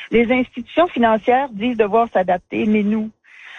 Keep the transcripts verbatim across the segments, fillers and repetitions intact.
Les institutions financières disent devoir s'adapter, mais nous,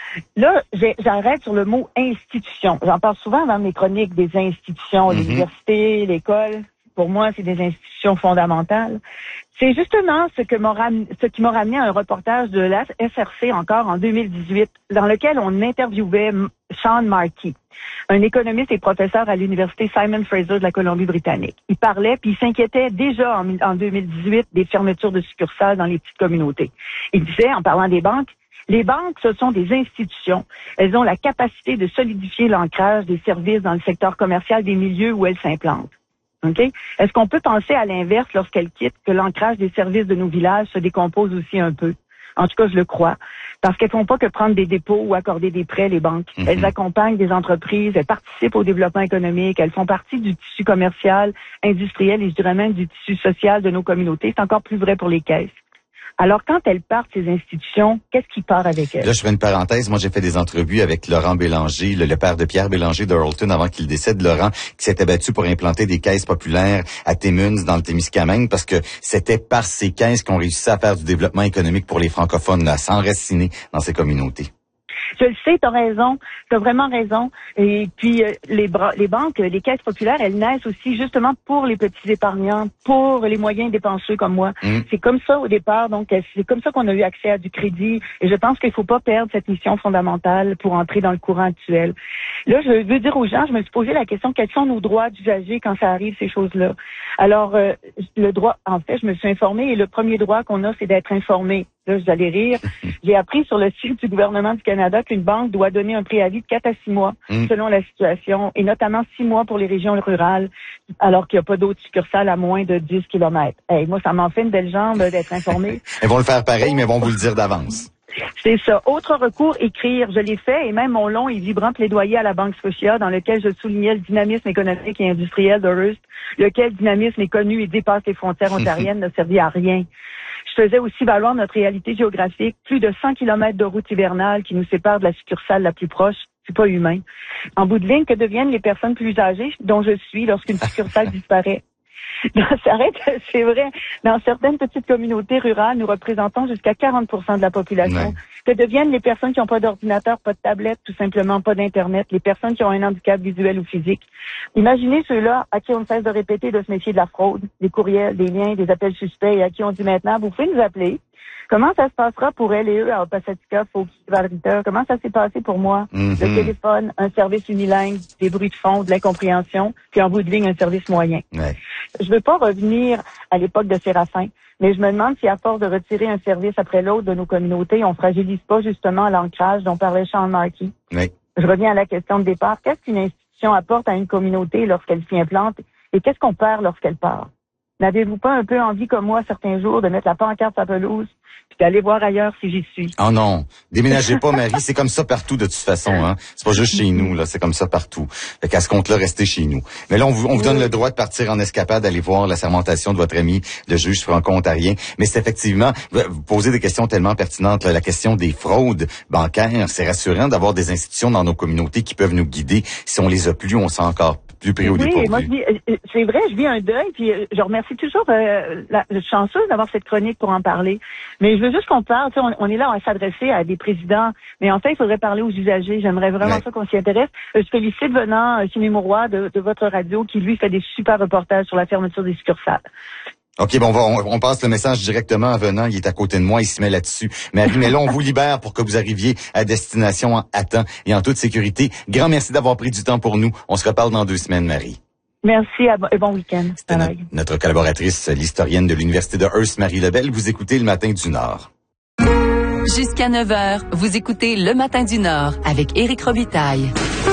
là, j'ai, j'arrête sur le mot institution. J'en parle souvent dans mes chroniques des institutions, mm-hmm. l'université, l'école. Pour moi, c'est des institutions fondamentales. C'est justement ce que m'a ram... ce qui m'a ramené à un reportage de la S R C encore en deux mille dix-huit, dans lequel on interviewait Sean Markey, un économiste et professeur à l'université Simon Fraser de la Colombie-Britannique. Il parlait puis il s'inquiétait déjà en, en deux mille dix-huit des fermetures de succursales dans les petites communautés. Il disait, en parlant des banques, les banques, ce sont des institutions. Elles ont la capacité de solidifier l'ancrage des services dans le secteur commercial des milieux où elles s'implantent. Okay? Est-ce qu'on peut penser à l'inverse lorsqu'elles quittent, que l'ancrage des services de nos villages se décompose aussi un peu? En tout cas, je le crois. Parce qu'elles font pas que prendre des dépôts ou accorder des prêts, les banques. Mm-hmm. Elles accompagnent des entreprises, elles participent au développement économique, elles font partie du tissu commercial, industriel et je dirais même du tissu social de nos communautés. C'est encore plus vrai pour les caisses. Alors, quand elles partent, ces institutions, qu'est-ce qui part avec elles? Là, je fais une parenthèse. Moi, j'ai fait des entrevues avec Laurent Bélanger, le, le père de Pierre Bélanger de Earlton, avant qu'il décède. Laurent, qui s'était battu pour implanter des caisses populaires à Timmins, dans le Témiscamingue, parce que c'était par ces caisses qu'on réussissait à faire du développement économique pour les francophones, à s'enraciner dans ces communautés. Je le sais, t'as raison, t'as vraiment raison. Et puis euh, les, bra- les banques, les caisses populaires, elles naissent aussi justement pour les petits épargnants, pour les moyens dépenseux comme moi. Mmh. C'est comme ça au départ, donc c'est comme ça qu'on a eu accès à du crédit. Et je pense qu'il faut pas perdre cette mission fondamentale pour entrer dans le courant actuel. Là, je veux dire aux gens, je me suis posé la question, quels sont nos droits d'usager quand ça arrive, ces choses-là? Alors, euh, le droit, en fait, je me suis informée et le premier droit qu'on a, c'est d'être informé. Là, vous allez rire. J'ai appris sur le site du gouvernement du Canada qu'une banque doit donner un préavis de quatre à six mois mmh. selon la situation, et notamment six mois pour les régions rurales, alors qu'il n'y a pas d'autres succursales à moins de dix kilomètres. Hey, moi, ça m'en fait une belle jambe d'être informée. Elles vont le faire pareil, mais vont vous le dire d'avance. C'est ça. Autre recours, écrire. Je l'ai fait, et même mon long et vibrant plaidoyer à la Banque Scotia, dans lequel je soulignais le dynamisme économique et industriel de Hearst, lequel dynamisme est connu et dépasse les frontières ontariennes, n'a servi à rien. Je faisais aussi valoir notre réalité géographique, plus de cent kilomètres de route hivernale qui nous séparent de la succursale la plus proche. C'est pas humain. En bout de ligne, que deviennent les personnes plus âgées, dont je suis, lorsqu'une succursale disparaît? Dans, c'est vrai, dans certaines petites communautés rurales, nous représentons jusqu'à quarante pour cent de la population. Ouais. Que deviennent les personnes qui n'ont pas d'ordinateur, pas de tablette, tout simplement pas d'Internet, les personnes qui ont un handicap visuel ou physique? Imaginez ceux-là à qui on ne cesse de répéter de se méfier de la fraude, des courriels, des liens, des appels suspects, et à qui on dit maintenant, vous pouvez nous appeler. Comment ça se passera pour elle et eux à Opasatika, Fauquier, Val-Rita? Comment ça s'est passé pour moi? Mm-hmm. Le téléphone, un service unilingue, des bruits de fond, de l'incompréhension, puis en bout de ligne, un service moyen. Ouais. Je veux pas revenir à l'époque de Séraphin, mais je me demande si à force de retirer un service après l'autre de nos communautés, on fragilise pas justement l'ancrage dont parlait Sean Markey. Oui. Je reviens à la question de départ. Qu'est-ce qu'une institution apporte à une communauté lorsqu'elle s'y implante et qu'est-ce qu'on perd lorsqu'elle part? N'avez-vous pas un peu envie, comme moi, certains jours, de mettre la pancarte à pelouse puis d'aller voir ailleurs si j'y suis? Oh non, déménagez pas, Marie. C'est comme ça partout, de toute façon. Hein. C'est pas juste chez nous, là. C'est comme ça partout. Fait qu'à ce compte-là, restez chez nous. Mais là, on vous, on vous donne le droit de partir en escapade, d'aller voir la sermentation de votre ami, le juge franco-ontarien. Mais c'est effectivement, vous posez des questions tellement pertinentes. Là. La question des fraudes bancaires, c'est rassurant d'avoir des institutions dans nos communautés qui peuvent nous guider. Si on les a plus, on sent encore plus pris au dépourvu. Oui, moi, je vis, c'est vrai, je vis un deuil, puis je remercie toujours euh, la, la chanceuse d'avoir cette chronique pour en parler. Mais je veux juste qu'on parle, on, on est là à s'adresser à des présidents, mais en fait, il faudrait parler aux usagers. J'aimerais vraiment ouais. ça qu'on s'y intéresse. Je félicite venant Simé Mouroy de, de votre radio, qui lui fait des super reportages sur la fermeture des succursales. OK, bon, on, va, on, on passe le message directement à Venant. Il est à côté de moi, il se met là-dessus. Marie, mais là, on vous libère pour que vous arriviez à destination en, à temps et en toute sécurité. Grand merci d'avoir pris du temps pour nous. On se reparle dans deux semaines, Marie. Merci et bon week-end. C'était no- notre collaboratrice, l'historienne de l'Université de Hearst, Marie Lebel. Vous écoutez Le Matin du Nord. Jusqu'à neuf heures, vous écoutez Le Matin du Nord avec Éric Robitaille.